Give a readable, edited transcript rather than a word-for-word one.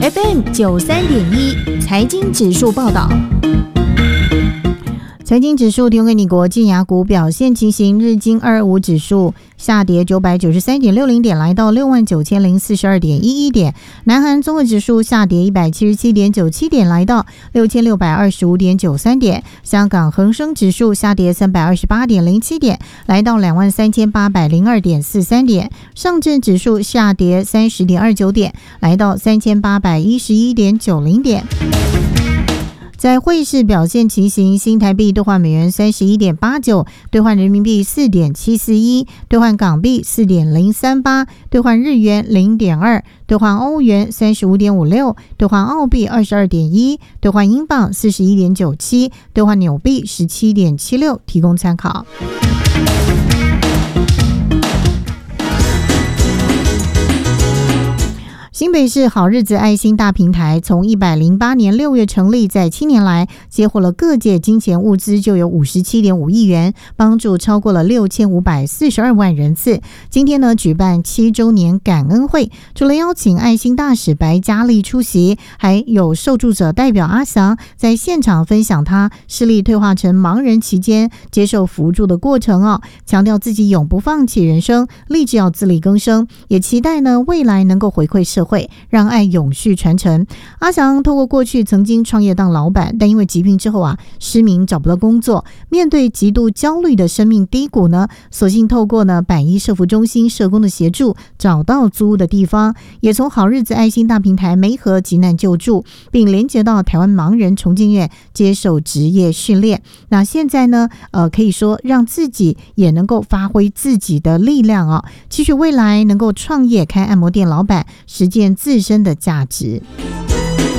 FM93.1财经指数报道。财经指数提供给你国际雅股表现情形，日经225指数下跌993.60点，来到69,042.11点。南韩综合指数下跌177.97点，来到6625.93点。香港恒生指数下跌328.07点，来到23,802.43点。上证指数下跌30.29点，来到3,811.90点。在汇市表现情形，新台币兑换美元31.89，兑换人民币4.741，兑换港币4.038，兑换日元0.2，兑换欧元35.56，兑换澳币22.1，兑换英镑41.97，兑换纽币17.76，提供参考。新北市好日子爱心大平台从108年6月成立，在7年来接获了各界金钱物资就有57.5亿元，帮助超过了6542万人次。今天呢，举办7周年感恩会，除了邀请爱心大使白嘉丽出席，还有受助者代表阿翔在现场分享他视力退化成盲人期间接受扶助的过程强调自己永不放弃人生，立志要自力更生，也期待呢未来能够回馈社会，让爱永续传承。阿翔透过过去曾经创业当老板，但因为疾病之后失明找不到工作，面对极度焦虑的生命低谷呢，索性透过百医社福中心社工的协助，找到租屋的地方，也从好日子爱心大平台媒合急难救助，并连接到台湾盲人重建院接受职业训练。那现在呢可以说让自己也能够发挥自己的力量期许未来能够创业开按摩店老板，实践自身的价值。